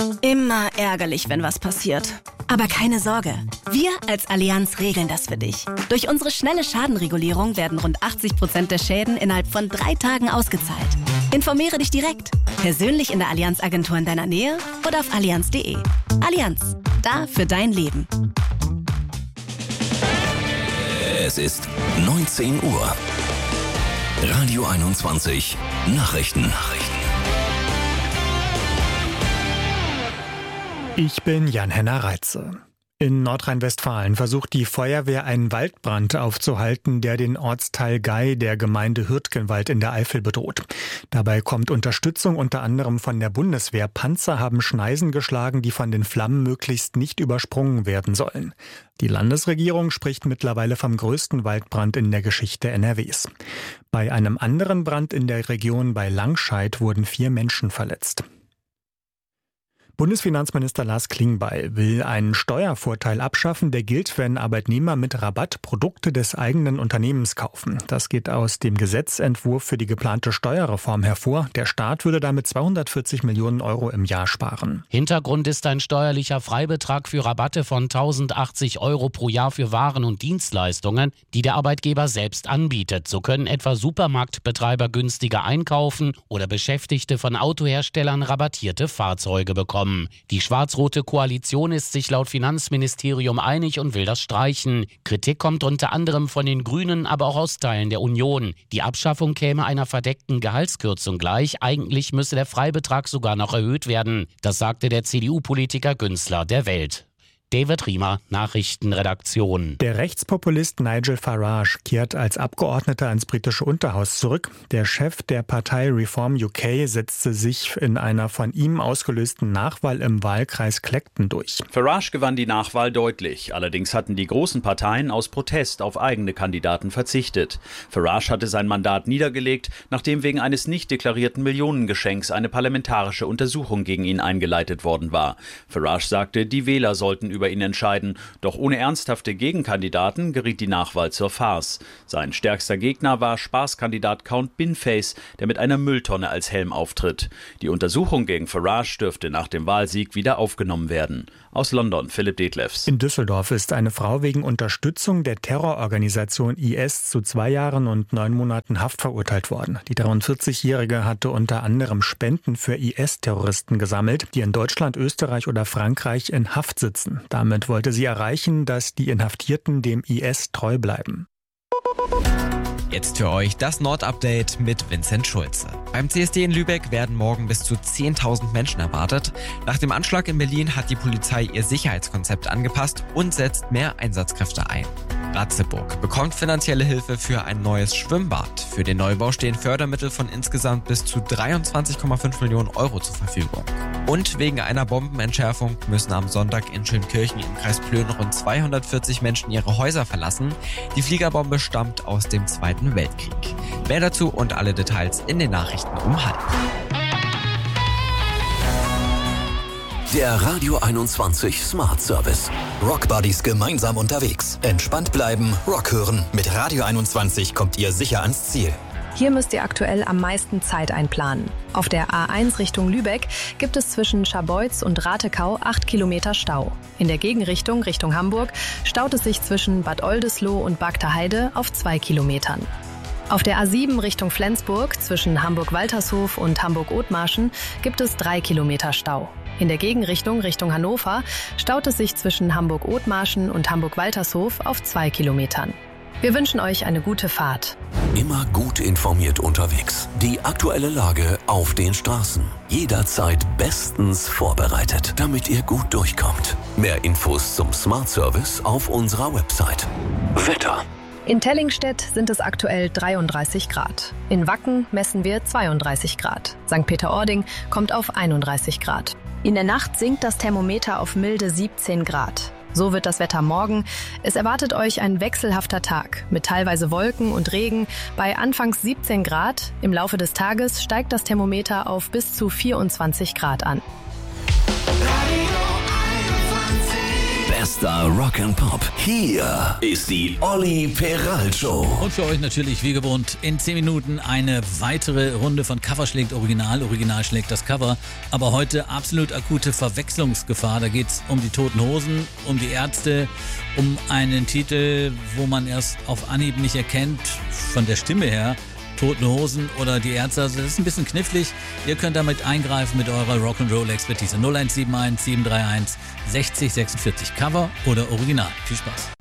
Immer ärgerlich, wenn was passiert. Aber keine Sorge, wir als Allianz regeln das für dich. Durch unsere schnelle Schadenregulierung werden rund 80% der Schäden innerhalb von 3 Tagen ausgezahlt. Informiere dich direkt, persönlich in der Allianz-Agentur in deiner Nähe oder auf allianz.de. Allianz, da für dein Leben. Es ist 19 Uhr. Radio 21 Nachrichten. Ich bin Jan-Henner Reitze. In Nordrhein-Westfalen versucht die Feuerwehr einen Waldbrand aufzuhalten, der den Ortsteil Gei der Gemeinde Hürtgenwald in der Eifel bedroht. Dabei kommt Unterstützung unter anderem von der Bundeswehr. Panzer haben Schneisen geschlagen, die von den Flammen möglichst nicht übersprungen werden sollen. Die Landesregierung spricht mittlerweile vom größten Waldbrand in der Geschichte NRWs. Bei einem anderen Brand in der Region bei Langscheid wurden 4 Menschen verletzt. Bundesfinanzminister Lars Klingbeil will einen Steuervorteil abschaffen, der gilt, wenn Arbeitnehmer mit Rabatt Produkte des eigenen Unternehmens kaufen. Das geht aus dem Gesetzentwurf für die geplante Steuerreform hervor. Der Staat würde damit 240 Millionen Euro im Jahr sparen. Hintergrund ist ein steuerlicher Freibetrag für Rabatte von 1.080 Euro pro Jahr für Waren und Dienstleistungen, die der Arbeitgeber selbst anbietet. So können etwa Supermarktbetreiber günstiger einkaufen oder Beschäftigte von Autoherstellern rabattierte Fahrzeuge bekommen. Die schwarz-rote Koalition ist sich laut Finanzministerium einig und will das streichen. Kritik kommt unter anderem von den Grünen, aber auch aus Teilen der Union. Die Abschaffung käme einer verdeckten Gehaltskürzung gleich. Eigentlich müsse der Freibetrag sogar noch erhöht werden. Das sagte der CDU-Politiker Günzler der Welt. David Riemer, Nachrichtenredaktion. Der Rechtspopulist Nigel Farage kehrt als Abgeordneter ins britische Unterhaus zurück. Der Chef der Partei Reform UK setzte sich in einer von ihm ausgelösten Nachwahl im Wahlkreis Clacton durch. Farage gewann die Nachwahl deutlich. Allerdings hatten die großen Parteien aus Protest auf eigene Kandidaten verzichtet. Farage hatte sein Mandat niedergelegt, nachdem wegen eines nicht deklarierten Millionengeschenks eine parlamentarische Untersuchung gegen ihn eingeleitet worden war. Farage sagte, die Wähler sollten über ihn entscheiden. Doch ohne ernsthafte Gegenkandidaten geriet die Nachwahl zur Farce. Sein stärkster Gegner war Spaßkandidat Count Binface, der mit einer Mülltonne als Helm auftritt. Die Untersuchung gegen Farage dürfte nach dem Wahlsieg wieder aufgenommen werden. Aus London, Philipp Detlefs. In Düsseldorf ist eine Frau wegen Unterstützung der Terrororganisation IS zu 2 Jahren und 9 Monaten Haft verurteilt worden. Die 43-Jährige hatte unter anderem Spenden für IS-Terroristen gesammelt, die in Deutschland, Österreich oder Frankreich in Haft sitzen. Damit wollte sie erreichen, dass die Inhaftierten dem IS treu bleiben. Jetzt für euch das Nord-Update mit Vincent Schulze. Beim CSD in Lübeck werden morgen bis zu 10.000 Menschen erwartet. Nach dem Anschlag in Berlin hat die Polizei ihr Sicherheitskonzept angepasst und setzt mehr Einsatzkräfte ein. Ratzeburg bekommt finanzielle Hilfe für ein neues Schwimmbad. Für den Neubau stehen Fördermittel von insgesamt bis zu 23,5 Millionen Euro zur Verfügung. Und wegen einer Bombenentschärfung müssen am Sonntag in Schönkirchen im Kreis Plön rund 240 Menschen ihre Häuser verlassen. Die Fliegerbombe stammt aus dem Zweiten Weltkrieg. Mehr dazu und alle Details in den Nachrichten um 12:30. Der Radio 21 Smart Service. Rock Buddies gemeinsam unterwegs. Entspannt bleiben, Rock hören. Mit Radio 21 kommt ihr sicher ans Ziel. Hier müsst ihr aktuell am meisten Zeit einplanen. Auf der A1 Richtung Lübeck gibt es zwischen Scharbeutz und Ratekau 8 Kilometer Stau. In der Gegenrichtung Richtung Hamburg staut es sich zwischen Bad Oldesloe und Bagterheide auf 2 Kilometern. Auf der A7 Richtung Flensburg zwischen Hamburg-Waltershof und Hamburg-Othmarschen gibt es 3 Kilometer Stau. In der Gegenrichtung Richtung Hannover staut es sich zwischen Hamburg-Othmarschen und Hamburg-Waltershof auf 2 Kilometern. Wir wünschen euch eine gute Fahrt. Immer gut informiert unterwegs. Die aktuelle Lage auf den Straßen. Jederzeit bestens vorbereitet, damit ihr gut durchkommt. Mehr Infos zum Smart Service auf unserer Website. Wetter. In Tellingstedt sind es aktuell 33 Grad. In Wacken messen wir 32 Grad. St. Peter-Ording kommt auf 31 Grad. In der Nacht sinkt das Thermometer auf milde 17 Grad. So wird das Wetter morgen. Es erwartet euch ein wechselhafter Tag mit teilweise Wolken und Regen bei anfangs 17 Grad. Im Laufe des Tages steigt das Thermometer auf bis zu 24 Grad an. Bester Rock and Pop. Hier ist die Olli Peral Show. Und für euch natürlich wie gewohnt in 10 Minuten eine weitere Runde von Cover schlägt Original, Original schlägt das Cover. Aber heute absolut akute Verwechslungsgefahr. Da geht's um die Toten Hosen, um die Ärzte, um einen Titel, wo man erst auf Anhieb nicht erkennt, von der Stimme her, Toten Hosen oder die Ärzte. Also das ist ein bisschen knifflig. Ihr könnt damit eingreifen mit eurer Rock'n'Roll-Expertise. 0171 731 60 46. Cover oder Original. Viel Spaß.